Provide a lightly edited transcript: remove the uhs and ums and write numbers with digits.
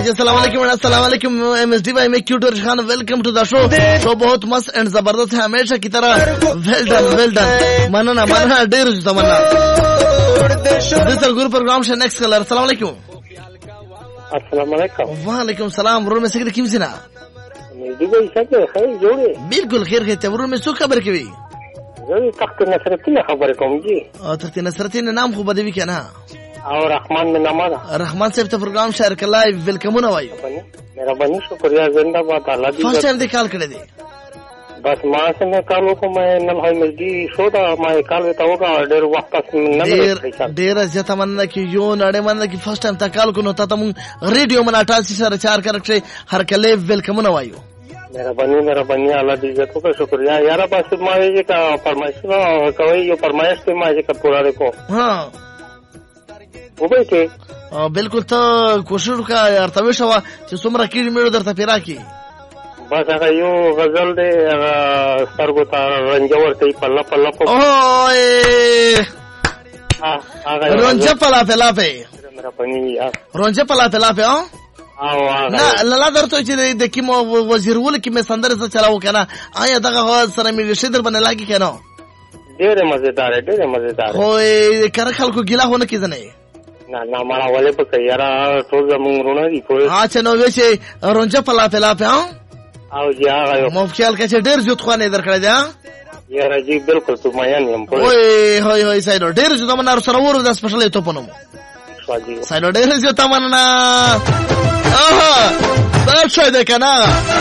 अस्सलाम वालेकुम MSD भाई, मैं क्यूट और Khan, welcome to the show बहुत मस्त एंड जबरदस्त है हमेशा की तरह. वेल डन मानना डेर तमन्ना. दिस गुरु प्रोग्राम से नेक्स्ट कलर. अस्सलाम वालेकुम. अस्सलाम वालेकुम. वालेकुम सलाम. रोल में से किम सिना दुबई से खैर जोड़े बिल्कुल खैर है. रोल में सु खबर की जोड़ी तख्त नसरती खबर कम जी. और तख्त नसरती ने नाम खूब बदवी क्या ना, और रहमान में नाम रहमान साहब तो प्रोग्राम शेयर कर लाइव. वेलकम ना भाई. मेरा बनी शुक्रिया जिंदाबाद. अल्लाह दी. फर्स्ट टाइम दे कॉल करे दे बस मां से मैं कॉल को मैं नल है मेरी सोदा मैं कॉल देता होगा डेर वक्त न डेर जता मन की यो नडे मन की फर्स्ट टाइम ता कॉल को नता तम रेडियो मन 88 सर 4 करके हर कले वेलकम ना भाई. मेरा बनी अल्लाह दी इज्जत को शुक्रिया यार. बस मैं ये का फरमाइश कवई यो फरमाइश पे मैं ये का पूरा देखो. हां उबे के बिल्कुल तो कोशिश का यार तवे शवा چې څومره کیږي مې درته پیرا کی. बस هغه یو غزل دی سترګو ته رنجور ته پلا اوه هغه رنجه پلا په میرا پنی یار رنجه پلا په او نه لا درته چې د کیمو وزیر ول کې مې سندره څه چلاو کنه آیا دغه سره مې شیدر باندې لاګي کنه. ډېر مزیدار خو کار خلکو ګیلا هونه کیږي ना मारा वाले पे कयारा तो जमूं रोना दी कोई. हाँ चलो वैसे रोंजा पला पे हाँ आओ जी आ गए मुफ्तियाल कैसे डेर जुत खाने इधर खड़े जा यार जी बिल्कुल तुम आया नहीं हम ओए होय साइड डेर जुत मना सरवर द स्पेशल तो पनो साइड डेर जुत मना आहा सर शायद है ना